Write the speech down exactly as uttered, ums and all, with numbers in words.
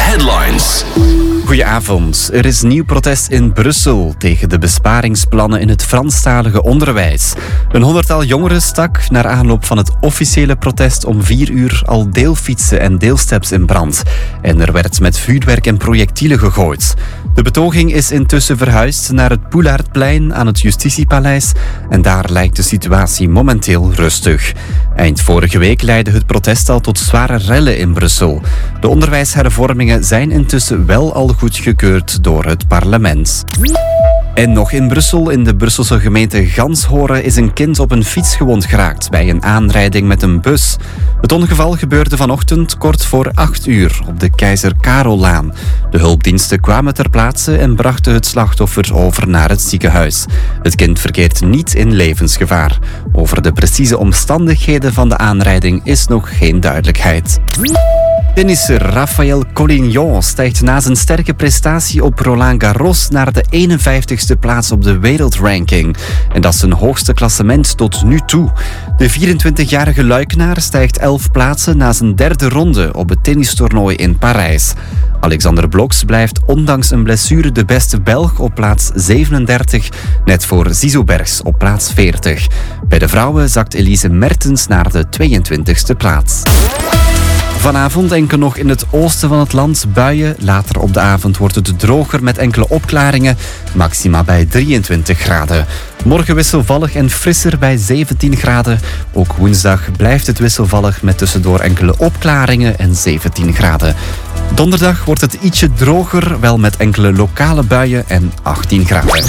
Headlines. Goedenavond. Er is nieuw protest in Brussel tegen de besparingsplannen in het Franstalige onderwijs. Een honderdtal jongeren stak naar aanloop van het officiële protest om vier uur al deelfietsen en deelsteps in brand. En er werd met vuurwerk en projectielen gegooid. De betoging is intussen verhuisd naar het Poelaardplein aan het Justitiepaleis en daar lijkt de situatie momenteel rustig. Eind vorige week leidde het protest al tot zware rellen in Brussel. De onderwijshervormingen zijn intussen wel al goedgekeurd door het parlement. En nog in Brussel, in de Brusselse gemeente Ganshoren, is een kind op een fiets gewond geraakt bij een aanrijding met een bus. Het ongeval gebeurde vanochtend kort voor acht uur op de Keizer Karollaan. De hulpdiensten kwamen ter plaatse en brachten het slachtoffer over naar het ziekenhuis. Het kind verkeert niet in levensgevaar. Over de precieze omstandigheden van de aanrijding is nog geen duidelijkheid. Tennisser Rafael Collignon stijgt na zijn sterke prestatie op Roland Garros naar de eenenvijftigste plaats op de wereldranking. En dat is zijn hoogste klassement tot nu toe. De vierentwintigjarige Luikenaar stijgt elf plaatsen na zijn derde ronde op het tennistoernooi in Parijs. Alexander Bloks blijft ondanks een blessure de beste Belg op plaats zevenendertig, net voor Zizou Bergs op plaats veertig. Bij de vrouwen zakt Elise Mertens naar de tweeëntwintigste plaats. Vanavond enkel nog in het oosten van het land buien. Later op de avond wordt het droger met enkele opklaringen. Maxima bij drieëntwintig graden. Morgen wisselvallig en frisser bij zeventien graden. Ook woensdag blijft het wisselvallig met tussendoor enkele opklaringen en zeventien graden. Donderdag wordt het ietsje droger, wel met enkele lokale buien en achttien graden.